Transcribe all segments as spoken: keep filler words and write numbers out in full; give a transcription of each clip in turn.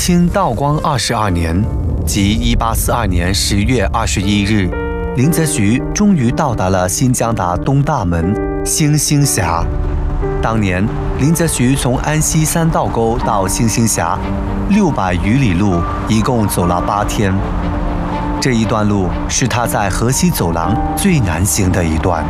清道光二十二年，即一八四二年十月二十一日，林则徐终于到达了新疆的东大门星星峡。当年，林则徐从安西三道沟到星星峡，六百余里路，一共走了八天。这一段路是他在河西走廊最难行的一段。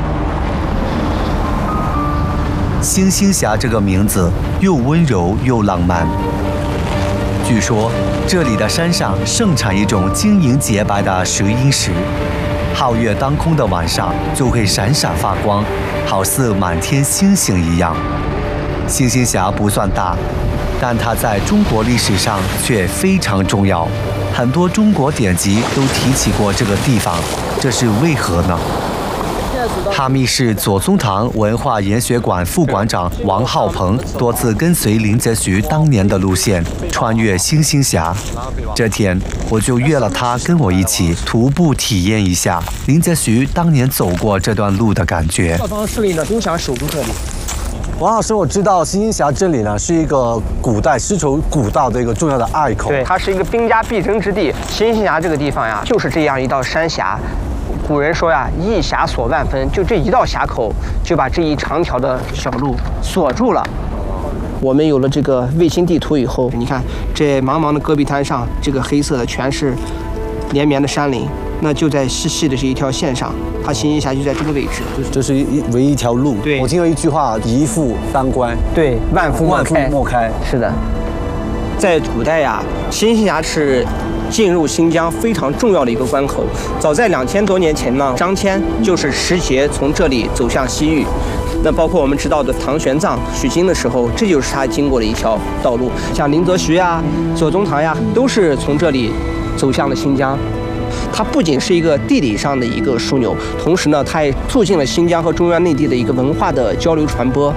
星星峡这个名字又温柔又浪漫。据说这里的山上盛产一种晶莹洁白的石英石，皓月当空的晚上就会闪闪发光，好似满天星星一样。星星峡不算大，但它在中国历史上却非常重要，很多中国典籍都提起过这个地方，这是为何呢？哈密市左宗棠文化研学馆副馆长王浩鹏多次跟随林则徐当年的路线，穿越星星峡。这天，我就约了他跟我一起徒步体验一下林则徐当年走过这段路的感觉。 各方势力呢都想守住这里。 王老师，我知道星星峡这里呢是一个古代丝绸古道的一个重要的隘口， 对，它是一个兵家必争之地。星星峡这个地方呀，就是这样一道山峡。古人说呀，一峡锁万分，就这一道峡口就把这一长条的小路锁住了。我们有了这个卫星地图以后，你看这茫茫的戈壁滩上，这个黑色的全是连绵的山林，那就在细细的这一条线上，它星星峡就在这个位置。 这是一唯一一条路。 对， 我听到一句话：一夫当关。 对，万夫莫开。 万夫莫开。 是的，在古代呀，星星峡是进入新疆非常重要的一个关口。早在两千多年前呢，张骞就是持节从这里走向西域。那包括我们知道的唐玄奘取经的时候，这就是他经过的一条道路。像林则徐呀、左宗棠呀，都是从这里走向了新疆。它不仅是一个地理上的一个枢纽，同时呢，它也促进了新疆和中原内地的一个文化的交流传播。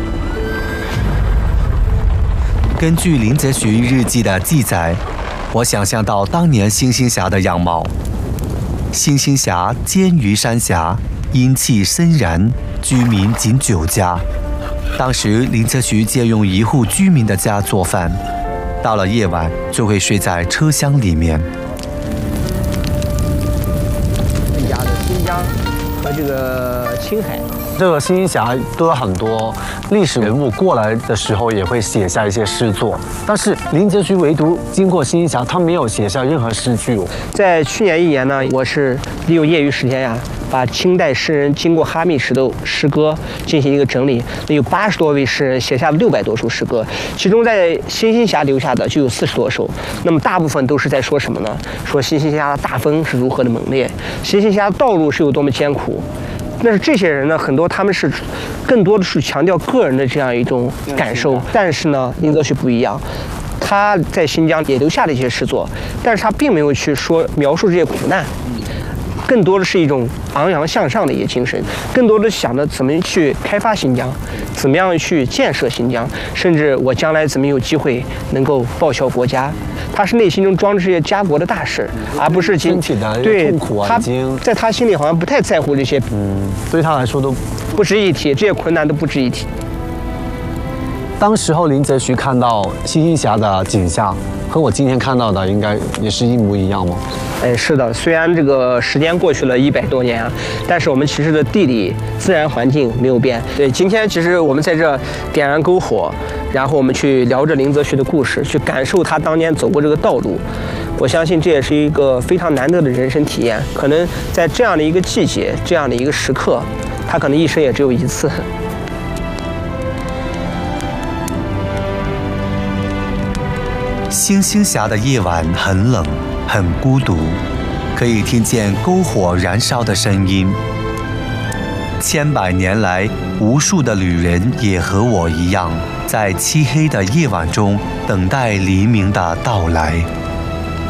根据林则徐日记的记载，我想象到当年星星峡的样貌。星星峡尖于山峡，阴气森然，居民仅九家。当时林则徐借用一户居民的家做饭，到了夜晚就会睡在车厢里面。 更加的新疆和这个青海。 这个星星峡都有很多历史人物过来的时候也会写下一些诗作，但是林则徐唯独经过星星峡，他没有写下任何诗句。 在去年一年呢，我是利用业余时间呀，把清代诗人经过哈密时的诗歌进行一个整理。那有八十多位诗人写下了六百多首诗歌，其中在星星峡留下的就有四十多首。那么大部分都是在说什么呢？说星星峡的大风是如何的猛烈，星星峡道路是有多么艰苦。但是这些人呢，很多他们是更多的是强调个人的这样一种感受。但是呢，林则徐不一样，他在新疆也留下了一些诗作，但是他并没有去说描述这些苦难，更多的是一种昂扬向上的一些精神，更多的想着怎么去开发新疆，怎么样去建设新疆，甚至我将来怎么有机会能够报效国家。他是内心中装着这些家国的大事，而不是身体的痛苦啊，已经在他心里好像不太在乎这些， 嗯，对他来说都不值一提，这些困难都不值一提。 当时候林则徐看到星星峡的景象，和我今天看到的应该也是一模一样吗？ 哎，是的，虽然这个时间过去了一百多年啊，但是我们其实的地理自然环境没有变。对，今天其实我们在这点燃篝火，然后我们去聊着林则徐的故事，去感受他当年走过这个道路。我相信这也是一个非常难得的人生体验。可能在这样的一个季节，这样的一个时刻，他可能一生也只有一次。 星星峡的夜晚很冷，很孤独，可以听见篝火燃烧的声音。千百年来，无数的旅人也和我一样，在漆黑的夜晚中等待黎明的到来。